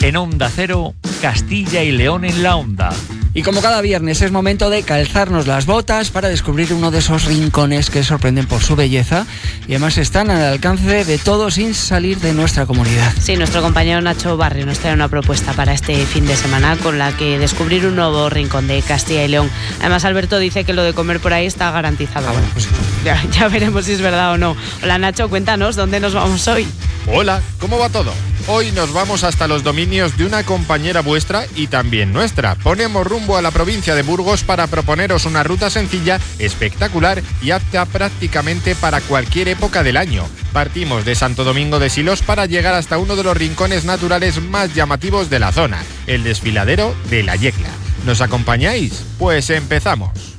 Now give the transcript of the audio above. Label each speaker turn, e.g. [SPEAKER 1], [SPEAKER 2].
[SPEAKER 1] En Onda Cero, Castilla y León en la Onda.
[SPEAKER 2] Y como cada viernes es momento de calzarnos las botas para descubrir uno de esos rincones que sorprenden por su belleza y además están al alcance de todos sin salir de nuestra comunidad.
[SPEAKER 3] Sí, nuestro compañero Nacho Barrio nos trae una propuesta para este fin de semana con la que descubrir un nuevo rincón de Castilla y León. Además, Alberto dice que lo de comer por ahí está garantizado.
[SPEAKER 2] Bueno, pues
[SPEAKER 3] ya veremos si es verdad o no. Hola Nacho, cuéntanos, ¿dónde nos vamos hoy?
[SPEAKER 4] Hola, ¿cómo va todo? Hoy nos vamos hasta los dominios de una compañera vuestra y también nuestra. Ponemos rumbo a la provincia de Burgos para proponeros una ruta sencilla, espectacular y apta prácticamente para cualquier época del año. Partimos de Santo Domingo de Silos para llegar hasta uno de los rincones naturales más llamativos de la zona, el desfiladero de la Yecla. ¿Nos acompañáis? Pues empezamos.